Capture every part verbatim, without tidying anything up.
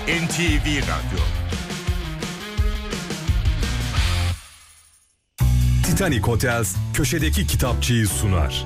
N T V Radyo. Titanic Hotels köşedeki kitapçıyı sunar.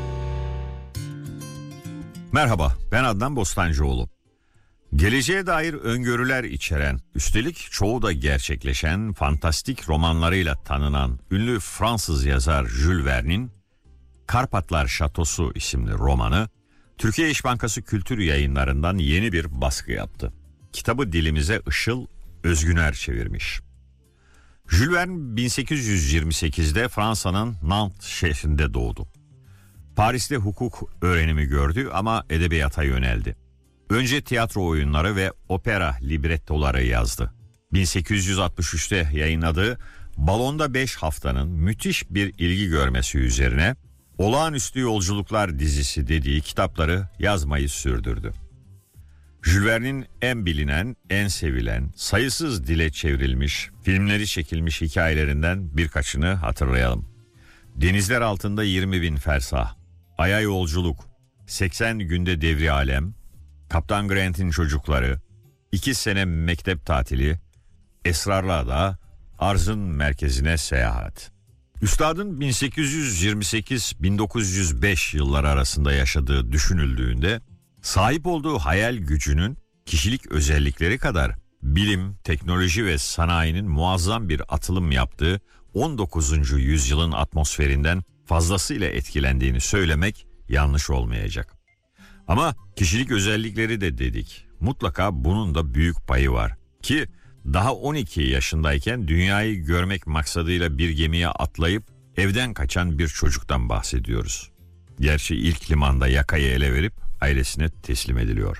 Merhaba, ben Adnan Bostancıoğlu. Geleceğe dair öngörüler içeren, üstelik çoğu da gerçekleşen fantastik romanlarıyla tanınan ünlü Fransız yazar Jules Verne'in Karpatlar Şatosu isimli romanı Türkiye İş Bankası Kültür Yayınları'ndan yeni bir baskı yaptı. Kitabı dilimize Işıl Özgüner çevirmiş. Jules Verne bin sekiz yüz yirmi sekizde Fransa'nın Nantes şehrinde doğdu. Paris'te hukuk öğrenimi gördü ama edebiyata yöneldi. Önce tiyatro oyunları ve opera librettoları yazdı. bin sekiz yüz altmış üçte yayınladığı Balonda beş Haftanın müthiş bir ilgi görmesi üzerine Olağanüstü Yolculuklar dizisi dediği kitapları yazmayı sürdürdü. Jules Verne'in en bilinen, en sevilen, sayısız dile çevrilmiş, filmleri çekilmiş hikayelerinden birkaçını hatırlayalım. Denizler Altında yirmi bin Fersah, Ay'a Yolculuk, seksen Günde Devri Alem, Kaptan Grant'in Çocukları, iki Sene Mektep Tatili, Esrarlı Ada, Arzın Merkezine Seyahat. Üstadın bin sekiz yüz yirmi sekiz bin dokuz yüz beş yılları arasında yaşadığı düşünüldüğünde sahip olduğu hayal gücünün kişilik özellikleri kadar bilim, teknoloji ve sanayinin muazzam bir atılım yaptığı on dokuzuncu yüzyılın atmosferinden fazlasıyla etkilendiğini söylemek yanlış olmayacak. Ama kişilik özellikleri de dedik. Mutlaka bunun da büyük payı var ki daha on iki yaşındayken dünyayı görmek maksadıyla bir gemiye atlayıp evden kaçan bir çocuktan bahsediyoruz. Gerçi ilk limanda yakayı ele verip ailesine teslim ediliyor.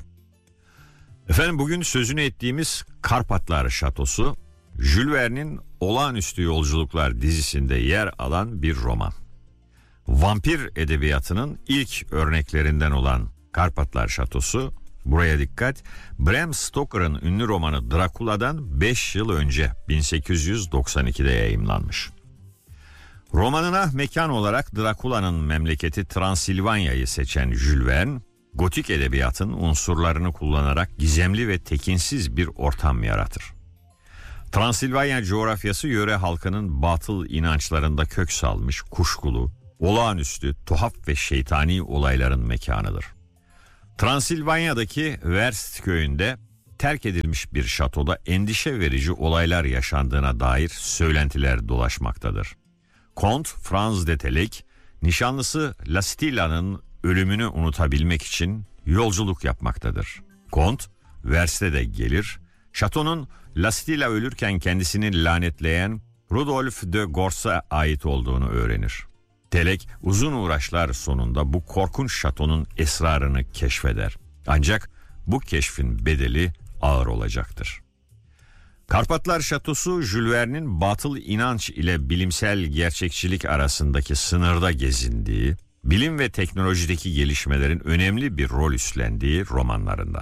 Efendim bugün sözünü ettiğimiz Karpatlar Şatosu, Jules Verne'in Olağanüstü Yolculuklar dizisinde yer alan bir roman. Vampir edebiyatının ilk örneklerinden olan Karpatlar Şatosu, buraya dikkat, Bram Stoker'ın ünlü romanı Drakula'dan beş yıl önce bin sekiz yüz doksan ikide yayımlanmış. Romanına mekan olarak Drakula'nın memleketi Transilvanya'yı seçen Jules Verne, gotik edebiyatın unsurlarını kullanarak gizemli ve tekinsiz bir ortam yaratır. Transilvanya coğrafyası yöre halkının batıl inançlarında kök salmış, kuşkulu, olağanüstü, tuhaf ve şeytani olayların mekanıdır. Transilvanya'daki Verst köyünde terk edilmiş bir şatoda endişe verici olaylar yaşandığına dair söylentiler dolaşmaktadır. Kont Franz de Telek, nişanlısı Lastilla'nın ölümünü unutabilmek için yolculuk yapmaktadır. Kont, Verst'e de gelir, şatonun Lastilla ölürken kendisini lanetleyen Rudolf de Gors'a ait olduğunu öğrenir. Telek uzun uğraşlar sonunda bu korkunç şatonun esrarını keşfeder. Ancak bu keşfin bedeli ağır olacaktır. Karpatlar Şatosu, Jules Verne'in batıl inanç ile bilimsel gerçekçilik arasındaki sınırda gezindiği, bilim ve teknolojideki gelişmelerin önemli bir rol üstlendiği romanlarından.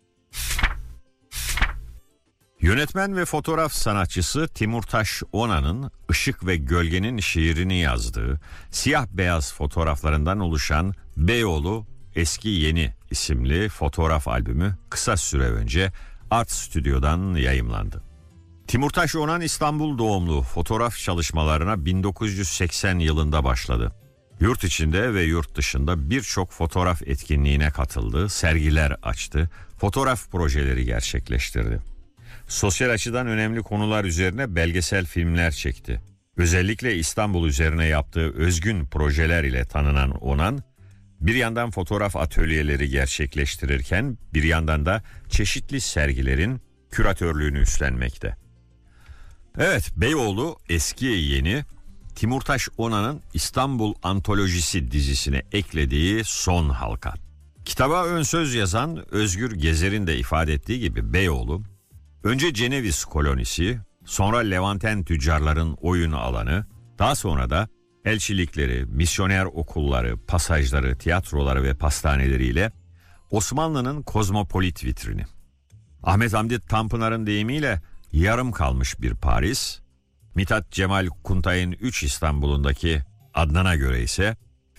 Yönetmen ve fotoğraf sanatçısı Timurtaş Onan'ın Işık ve Gölgenin şiirini yazdığı siyah beyaz fotoğraflarından oluşan Beyoğlu Eski Yeni isimli fotoğraf albümü kısa süre önce Art Stüdyo'dan yayımlandı. Timurtaş Onan İstanbul doğumlu, fotoğraf çalışmalarına bin dokuz yüz seksen yılında başladı. Yurt içinde ve yurt dışında birçok fotoğraf etkinliğine katıldı, sergiler açtı, fotoğraf projeleri gerçekleştirdi. Sosyal açıdan önemli konular üzerine belgesel filmler çekti. Özellikle İstanbul üzerine yaptığı özgün projeler ile tanınan Onan, bir yandan fotoğraf atölyeleri gerçekleştirirken bir yandan da çeşitli sergilerin küratörlüğünü üstlenmekte. Evet, Beyoğlu Eski Yeni, Timurtaş Onan'ın İstanbul Antolojisi dizisine eklediği son halka. Kitaba ön söz yazan Özgür Gezer'in de ifade ettiği gibi Beyoğlu, önce Ceneviz kolonisi, sonra Levanten tüccarların oyun alanı, daha sonra da elçilikleri, misyoner okulları, pasajları, tiyatroları ve pastaneleriyle Osmanlı'nın kozmopolit vitrini. Ahmet Hamdi Tanpınar'ın deyimiyle yarım kalmış bir Paris, Mithat Cemal Kuntay'ın üç İstanbul'undaki Adnan'a göre ise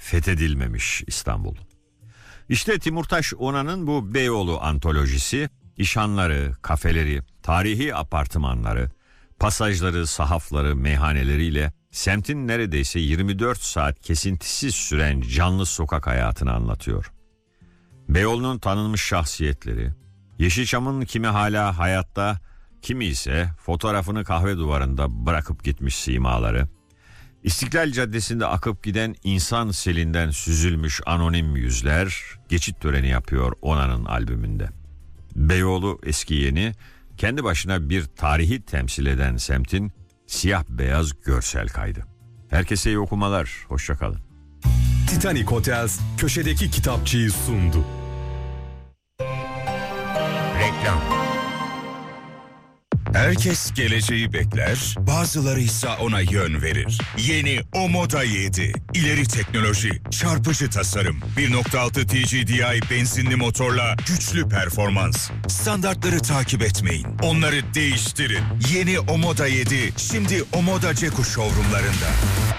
fethedilmemiş İstanbul. İşte Timurtaş Onan'ın bu Beyoğlu antolojisi İşhanları, kafeleri, tarihi apartmanları, pasajları, sahafları, meyhaneleriyle semtin neredeyse yirmi dört saat kesintisiz süren canlı sokak hayatını anlatıyor. Beyoğlu'nun tanınmış şahsiyetleri, Yeşilçam'ın kimi hala hayatta, kimi ise fotoğrafını kahve duvarında bırakıp gitmiş simaları, İstiklal Caddesi'nde akıp giden insan selinden süzülmüş anonim yüzler geçit töreni yapıyor Onan'ın albümünde. Beyoğlu eski yeni, kendi başına bir tarihi temsil eden semtin siyah beyaz görsel kaydı. Herkese iyi okumalar, hoşça kalın. Titanic Hotels köşedeki kitapçıyı sundu. Reklam. Herkes geleceği bekler, bazıları ise ona yön verir. Yeni Omoda yedi. İleri teknoloji, çarpıcı tasarım, bir nokta altı T G D I benzinli motorla güçlü performans. Standartları takip etmeyin, onları değiştirin. Yeni Omoda yedi, şimdi Omoda Ceku showroomlarında.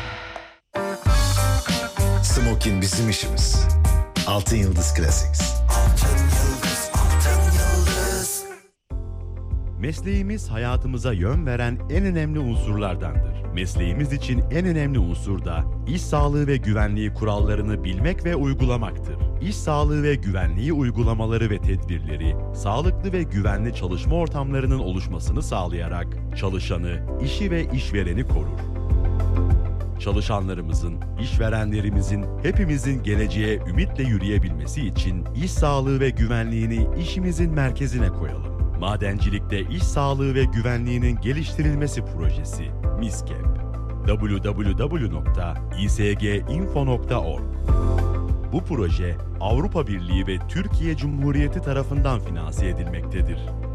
Smokin bizim işimiz. Altın Yıldız Classics. Mesleğimiz hayatımıza yön veren en önemli unsurlardandır. Mesleğimiz için en önemli unsur da iş sağlığı ve güvenliği kurallarını bilmek ve uygulamaktır. İş sağlığı ve güvenliği uygulamaları ve tedbirleri, sağlıklı ve güvenli çalışma ortamlarının oluşmasını sağlayarak çalışanı, işi ve işvereni korur. Çalışanlarımızın, işverenlerimizin, hepimizin geleceğe ümitle yürüyebilmesi için iş sağlığı ve güvenliğini işimizin merkezine koyalım. Madencilikte iş sağlığı ve güvenliğinin geliştirilmesi projesi MİSKEP. double-u double-u double-u nokta i s g info nokta org. Bu proje Avrupa Birliği ve Türkiye Cumhuriyeti tarafından finanse edilmektedir.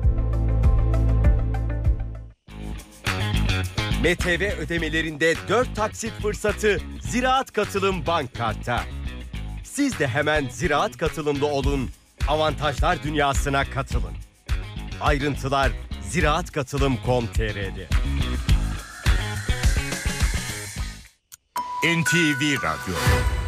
M T V ödemelerinde dört taksit fırsatı Ziraat Katılım Bank Kart'ta. Siz de hemen Ziraat Katılımlı olun, avantajlar dünyasına katılın. Ayrıntılar ziraatkatılım nokta com nokta t r'de. N T V Radyo.